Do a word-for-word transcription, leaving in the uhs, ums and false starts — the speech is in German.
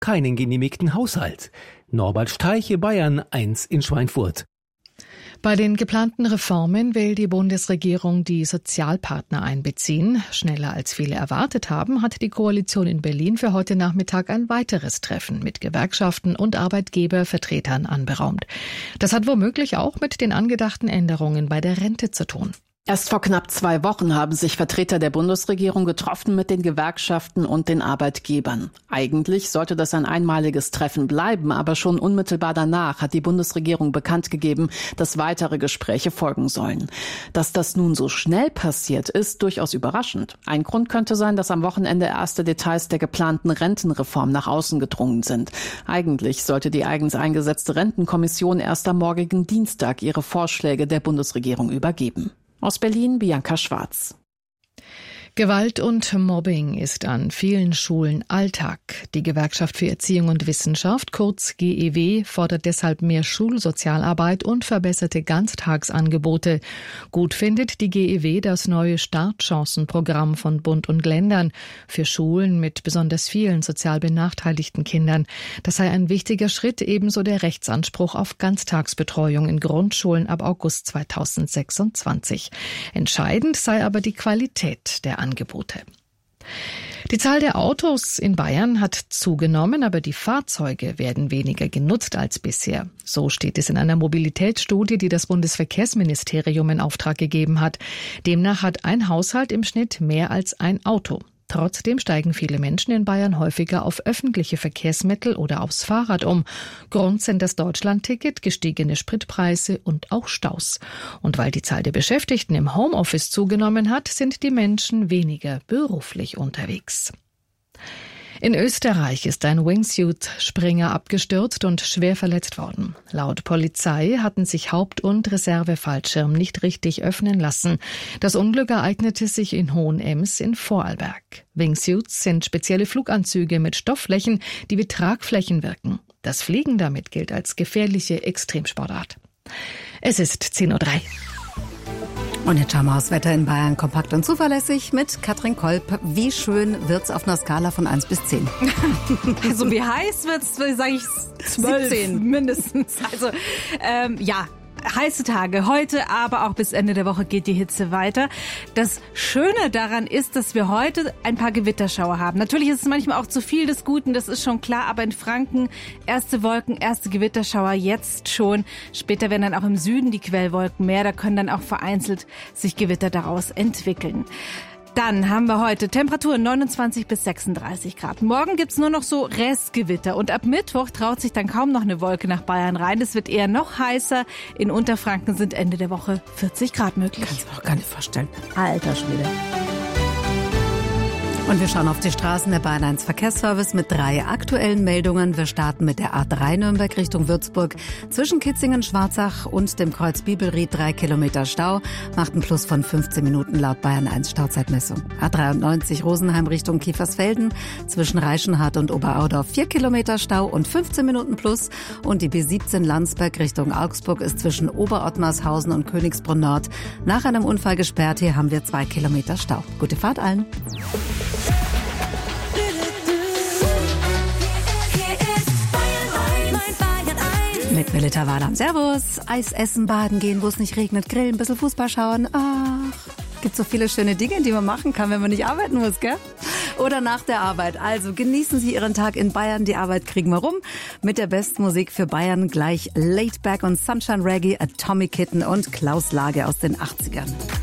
keinen genehmigten Haushalt. Norbert Streiche, Bayern eins in Schweinfurt. Bei den geplanten Reformen will die Bundesregierung die Sozialpartner einbeziehen. Schneller als viele erwartet haben, hat die Koalition in Berlin für heute Nachmittag ein weiteres Treffen mit Gewerkschaften und Arbeitgebervertretern anberaumt. Das hat womöglich auch mit den angedachten Änderungen bei der Rente zu tun. Erst vor knapp zwei Wochen haben sich Vertreter der Bundesregierung getroffen mit den Gewerkschaften und den Arbeitgebern. Eigentlich sollte das ein einmaliges Treffen bleiben, aber schon unmittelbar danach hat die Bundesregierung bekannt gegeben, dass weitere Gespräche folgen sollen. Dass das nun so schnell passiert, ist durchaus überraschend. Ein Grund könnte sein, dass am Wochenende erste Details der geplanten Rentenreform nach außen gedrungen sind. Eigentlich sollte die eigens eingesetzte Rentenkommission erst am morgigen Dienstag ihre Vorschläge der Bundesregierung übergeben. Aus Berlin, Bianca Schwarz. Gewalt und Mobbing ist an vielen Schulen Alltag. Die Gewerkschaft für Erziehung und Wissenschaft, kurz G E W, fordert deshalb mehr Schulsozialarbeit und verbesserte Ganztagsangebote. Gut findet die G E W das neue Startchancenprogramm von Bund und Ländern für Schulen mit besonders vielen sozial benachteiligten Kindern. Das sei ein wichtiger Schritt, ebenso der Rechtsanspruch auf Ganztagsbetreuung in Grundschulen ab August zweitausendsechsundzwanzig. Entscheidend sei aber die Qualität der Angebote. Die Zahl der Autos in Bayern hat zugenommen, aber die Fahrzeuge werden weniger genutzt als bisher. So steht es in einer Mobilitätsstudie, die das Bundesverkehrsministerium in Auftrag gegeben hat. Demnach hat ein Haushalt im Schnitt mehr als ein Auto. Trotzdem steigen viele Menschen in Bayern häufiger auf öffentliche Verkehrsmittel oder aufs Fahrrad um. Grund sind das Deutschlandticket, gestiegene Spritpreise und auch Staus. Und weil die Zahl der Beschäftigten im Homeoffice zugenommen hat, sind die Menschen weniger beruflich unterwegs. In Österreich ist ein Wingsuit-Springer abgestürzt und schwer verletzt worden. Laut Polizei hatten sich Haupt- und Reservefallschirm nicht richtig öffnen lassen. Das Unglück ereignete sich in Hohenems in Vorarlberg. Wingsuits sind spezielle Fluganzüge mit Stoffflächen, die wie Tragflächen wirken. Das Fliegen damit gilt als gefährliche Extremsportart. Es ist zehn Uhr drei. Und jetzt schauen wir aufs Wetter in Bayern kompakt und zuverlässig mit Katrin Kolb. Wie schön wird's auf einer Skala von eins bis zehn? Also wie heiß wird's, sage ich zwölf siebzehn mindestens. Also ähm, ja, heiße Tage heute, aber auch bis Ende der Woche geht die Hitze weiter. Das Schöne daran ist, dass wir heute ein paar Gewitterschauer haben. Natürlich ist es manchmal auch zu viel des Guten, das ist schon klar, aber in Franken erste Wolken, erste Gewitterschauer jetzt schon. Später werden dann auch im Süden die Quellwolken mehr, da können dann auch vereinzelt sich Gewitter daraus entwickeln. Dann haben wir heute Temperaturen neunundzwanzig bis sechsunddreißig Grad. Morgen gibt's nur noch so Restgewitter und ab Mittwoch traut sich dann kaum noch eine Wolke nach Bayern rein. Es wird eher noch heißer. In Unterfranken sind Ende der Woche vierzig Grad möglich. Kannst du mir auch gar nicht vorstellen. Alter Schwede. Und wir schauen auf die Straßen der Bayern eins Verkehrsservice mit drei aktuellen Meldungen. Wir starten mit der A drei Nürnberg Richtung Würzburg. Zwischen Kitzingen, Schwarzach und dem Kreuz Bibelried drei Kilometer Stau. Macht einen Plus von fünfzehn Minuten laut Bayern eins Stauzeitmessung. A dreiundneunzig Rosenheim Richtung Kiefersfelden. Zwischen Reichenhard und Oberaudorf vier Kilometer Stau und fünfzehn Minuten Plus. Und die B siebzehn Landsberg Richtung Augsburg ist zwischen Oberottmarshausen und Königsbrunn Nord nach einem Unfall gesperrt. Hier haben wir zwei Kilometer Stau. Gute Fahrt allen. Mit Melita Walam. Servus. Eis essen, baden gehen, wo es nicht regnet, grillen, ein bisschen Fußball schauen. Ach, gibt so viele schöne Dinge, die man machen kann, wenn man nicht arbeiten muss, gell? Oder nach der Arbeit. Also genießen Sie Ihren Tag in Bayern. Die Arbeit kriegen wir rum. Mit der besten Musik für Bayern gleich Laid Back und Sunshine Reggae, Atomic Kitten und Klaus Lage aus den achtzigern.